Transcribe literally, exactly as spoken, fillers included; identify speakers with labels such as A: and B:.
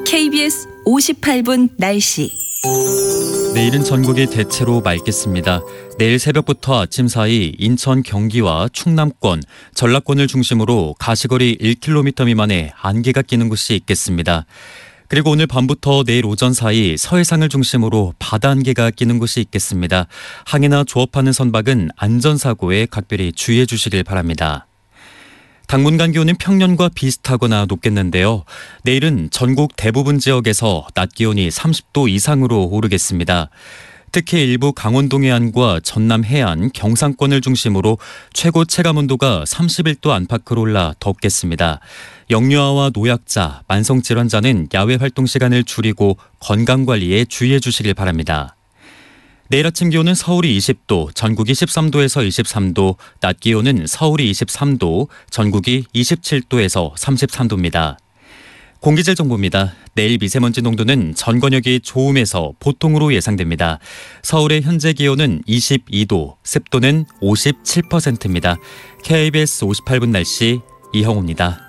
A: 케이비에스 오십팔 분 날씨.
B: 내일은 전국이 대체로 맑겠습니다. 내일 새벽부터 아침 사이 인천, 경기와 충남권, 전라권을 중심으로 가시거리 일 킬로미터 미만의 안개가 끼는 곳이 있겠습니다. 그리고 오늘 밤부터 내일 오전 사이 서해상을 중심으로 바다 안개가 끼는 곳이 있겠습니다. 항해나 조업하는 선박은 안전사고에 각별히 주의해 주시길 바랍니다. 당분간 기온은 평년과 비슷하거나 높겠는데요. 내일은 전국 대부분 지역에서 낮 기온이 삼십 도 이상으로 오르겠습니다. 특히 일부 강원도 해안과 전남 해안, 경상권을 중심으로 최고 체감온도가 삼십일 도 안팎으로 올라 덥겠습니다. 영유아와 노약자, 만성질환자는 야외 활동 시간을 줄이고 건강관리에 주의해 주시길 바랍니다. 내일 아침 기온은 서울이 이십 도, 전국이 십삼 도에서 이십삼 도, 낮 기온은 서울이 이십삼 도, 전국이 이십칠 도에서 삼십삼 도입니다. 공기질 정보입니다. 내일 미세먼지 농도는 전권역이 좋음에서 보통으로 예상됩니다. 서울의 현재 기온은 이십이 도, 습도는 오십칠 퍼센트입니다. 케이비에스 오십팔 분 날씨 이형우입니다.